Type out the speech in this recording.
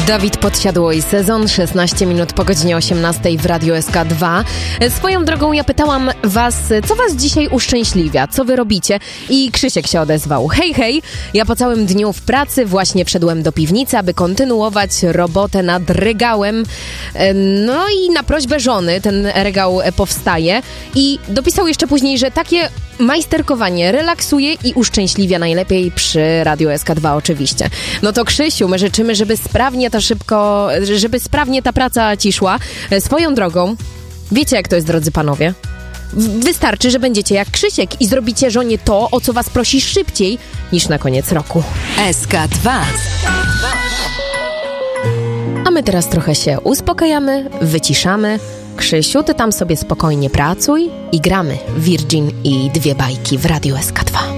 Dawid Podsiadło, sezon 16 minut po godzinie 18 w Radiu SK2. Swoją drogą ja pytałam was, co was dzisiaj uszczęśliwia, co wy robicie? I Krzysiek się odezwał. Hej, ja po całym dniu w pracy właśnie wszedłem do piwnicy, aby kontynuować robotę nad regałem. No i na prośbę żony ten regał powstaje. I dopisał jeszcze później, że takie majsterkowanie relaksuje i uszczęśliwia najlepiej przy Radiu SK2 oczywiście. No to Krzysiu, my życzymy, żeby sprawnie ta praca ci szła. Swoją drogą, wiecie jak to jest, drodzy panowie? Wystarczy, że będziecie jak Krzysiek i zrobicie żonie to, o co was prosi szybciej niż na koniec roku. SK2. A my teraz trochę się uspokajamy, wyciszamy. Krzysiu, ty tam sobie spokojnie pracuj i gramy Virgin i dwie bajki w Radiu SK2.